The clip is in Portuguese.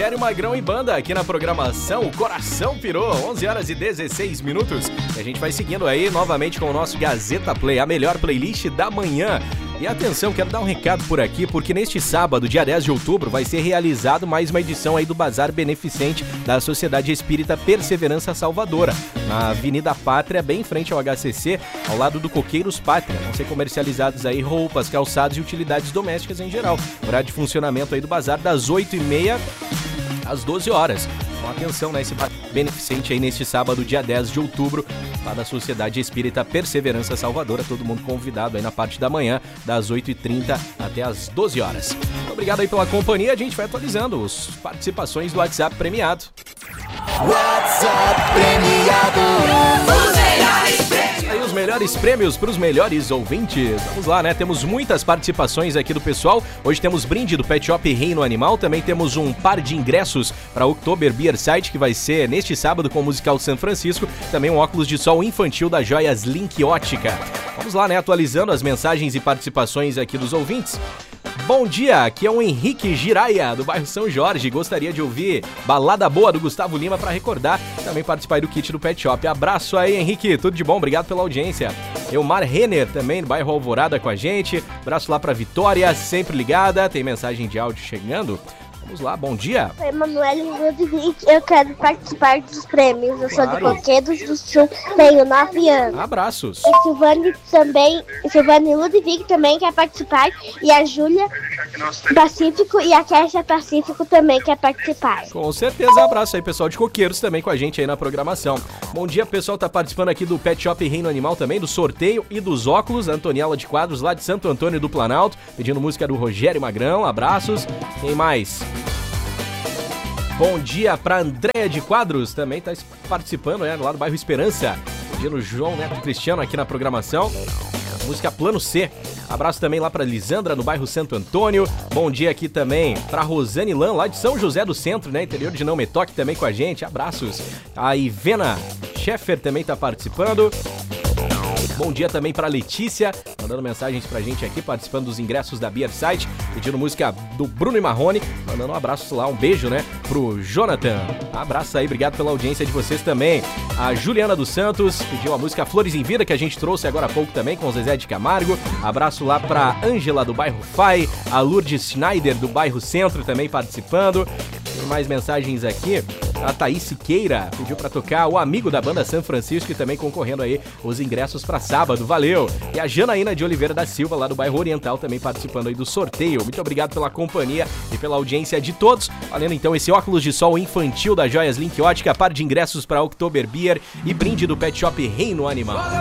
Rogério Magrão e banda aqui na programação. O coração pirou, 11 horas e 16 minutos. E a gente vai seguindo aí novamente com o nosso Gazeta Play, a melhor playlist da manhã. E atenção, quero dar um recado por aqui, porque neste sábado, dia 10 de outubro, vai ser realizado mais uma edição aí do Bazar Beneficente da Sociedade Espírita Perseverança Salvadora, na Avenida Pátria, bem em frente ao HCC, ao lado do Coqueiros Pátria. Vão ser comercializados aí roupas, calçados e utilidades domésticas em geral. Horário de funcionamento aí do bazar das 8h30 às 12 horas. Então atenção, né, esse beneficente aí neste sábado, dia 10 de outubro, lá da Sociedade Espírita Perseverança Salvadora. Todo mundo convidado aí na parte da manhã, das 8h30 até as 12 horas. Muito obrigado aí pela companhia. A gente vai atualizando as participações do WhatsApp premiado. WhatsApp premiado. Aí os melhores prêmios para os melhores ouvintes. Vamos lá, né? Temos muitas participações aqui do pessoal. Hoje temos brinde do Pet Shop Reino Animal. Também temos um par de ingressos para o Oktober Beer Site, que vai ser neste sábado com o Musical São Francisco. Também um óculos de sol infantil da Joias Link Ótica. Vamos lá, né? Atualizando as mensagens e participações aqui dos ouvintes. Bom dia, aqui é o Henrique Giraia, do bairro São Jorge. Gostaria de ouvir Balada Boa do Gustavo Lima para recordar. Também participar do kit do Pet Shop. Abraço aí, Henrique, tudo de bom, obrigado pela audiência. Elmar Renner, também do bairro Alvorada com a gente. Abraço lá pra Vitória, sempre ligada. Tem mensagem de áudio chegando. Vamos lá, bom dia. Oi, Emanuele Ludwig, eu quero participar dos prêmios. Eu sou de Coqueiros do Sul, tenho 9 anos. Abraços. A Silvane Ludwig também quer participar. E a Júlia Pacífico e a Késia Pacífico também quer participar. Com certeza, abraço aí, pessoal de Coqueiros também com a gente aí na programação. Bom dia, pessoal, tá participando aqui do Pet Shop Reino Animal também, do sorteio e dos óculos. Antoniela de Quadros, lá de Santo Antônio do Planalto, pedindo música do Rogério Magrão. Abraços. Quem mais? Bom dia pra Andréia de Quadros, também tá participando, né, lá do bairro Esperança. Pedindo João Neto Cristiano aqui na programação. Música Plano C. Abraço também lá pra Lisandra, no bairro Santo Antônio. Bom dia aqui também pra Rosane Lan, lá de São José do Centro, né, interior de Não Me Toque também com a gente. Abraços. A Ivena Scheffer também tá participando. Bom dia também pra Letícia, mandando mensagens pra gente aqui, participando dos ingressos da Beer Site, pedindo música do Bruno e Marrone, mandando um abraço lá, um beijo, né, pro Jonathan. Abraço aí, obrigado pela audiência de vocês também. A Juliana dos Santos pediu a música Flores em Vida, que a gente trouxe agora há pouco também, com o Zezé de Camargo. Abraço lá pra Ângela, do bairro Fai, a Lourdes Schneider, do bairro Centro, também participando. Tem mais mensagens aqui. A Thaís Siqueira pediu pra tocar O Amigo da Banda São Francisco e também concorrendo aí os ingressos pra sábado, valeu! E a Janaína de Oliveira da Silva, lá do bairro Oriental, também participando aí do sorteio. Muito obrigado pela companhia e pela audiência de todos. Valendo então esse óculos de sol infantil da Joias Link Ótica, par de ingressos pra Oktober Beer e brinde do Pet Shop Reino Animal.